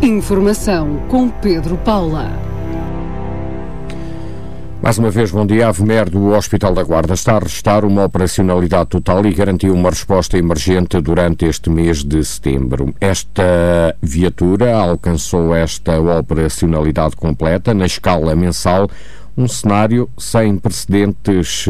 Informação com Pedro Paula. Mais uma vez, bom dia. A VMER do Hospital da Guarda está a restar uma operacionalidade total e garantiu uma resposta emergente durante este mês de setembro. Esta viatura alcançou esta operacionalidade completa na escala mensal, um cenário sem precedentes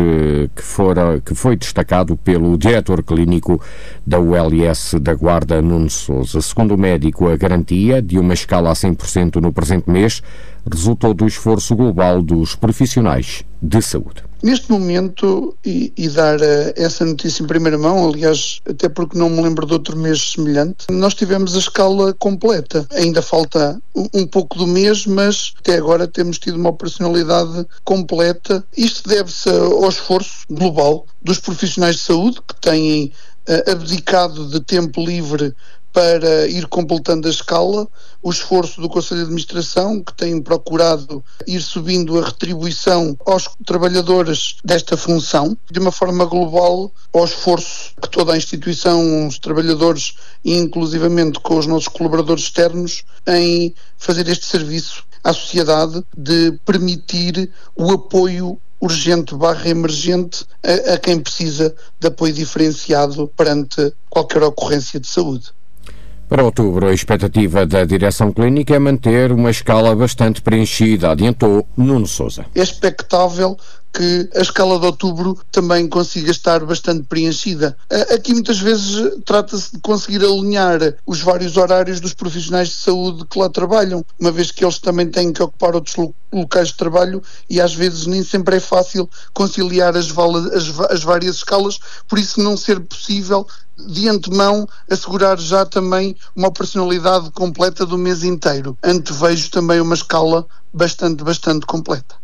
que foi destacado pelo diretor clínico da ULS da Guarda, Nuno Sousa. Segundo o médico, a garantia de uma escala a 100% no presente mês resultou do esforço global dos profissionais de saúde. Neste momento, e dar essa notícia em primeira mão, aliás, até porque não me lembro de outro mês semelhante, nós tivemos a escala completa. Ainda falta um pouco do mês, mas até agora temos tido uma operacionalidade completa. Isto deve-se ao esforço global dos profissionais de saúde que têm abdicado de tempo livre para ir completando a escala, o esforço do Conselho de Administração, que tem procurado ir subindo a retribuição aos trabalhadores desta função, de uma forma global, ao esforço que toda a instituição, os trabalhadores e inclusivamente com os nossos colaboradores externos, em fazer este serviço à sociedade, de permitir o apoio urgente / emergente a quem precisa de apoio diferenciado perante qualquer ocorrência de saúde. Para outubro, a expectativa da direção clínica é manter uma escala bastante preenchida, adiantou Nuno Sousa. É expectável que a escala de outubro também consiga estar bastante preenchida. Aqui muitas vezes trata-se de conseguir alinhar os vários horários dos profissionais de saúde que lá trabalham, uma vez que eles também têm que ocupar outros locais de trabalho e às vezes nem sempre é fácil conciliar as várias escalas, por isso não ser possível de antemão assegurar já também uma operacionalidade completa do mês inteiro. Antevejo também uma escala bastante completa.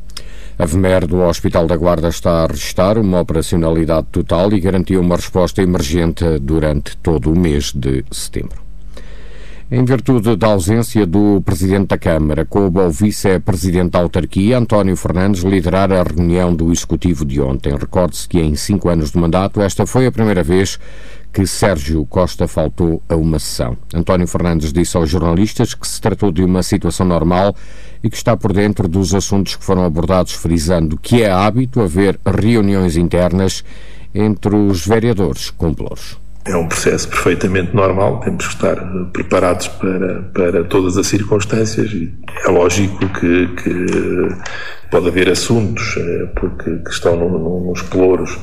A VMER do Hospital da Guarda está a registrar uma operacionalidade total e garantiu uma resposta emergente durante todo o mês de setembro. Em virtude da ausência do Presidente da Câmara, coube ao Vice-Presidente da Autarquia, António Fernandes, liderar a reunião do Executivo de ontem. Recorde-se que em 5 anos de mandato, esta foi a primeira vez que Sérgio Costa faltou a uma sessão. António Fernandes disse aos jornalistas que se tratou de uma situação normal e que está por dentro dos assuntos que foram abordados, frisando que é hábito haver reuniões internas entre os vereadores com pelouros. É um processo perfeitamente normal, temos que estar preparados para todas as circunstâncias e é lógico que pode haver assuntos que estão nos pelouros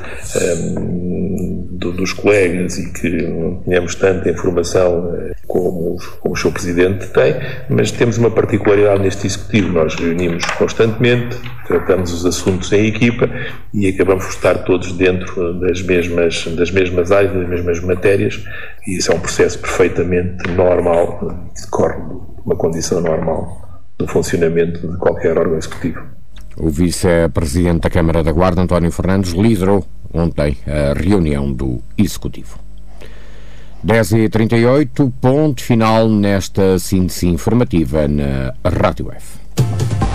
dos colegas e que não tenhamos tanta informação como o Sr. Presidente tem, mas temos uma particularidade neste Executivo, nós reunimos constantemente, tratamos os assuntos em equipa e acabamos por estar todos dentro das mesmas áreas, das mesmas matérias, e isso é um processo perfeitamente normal, que decorre de uma condição normal do funcionamento de qualquer órgão executivo. O Vice-Presidente da Câmara da Guarda, António Fernandes, liderou ontem a reunião do Executivo. 10h38, ponto final nesta síntese informativa na Rádio F.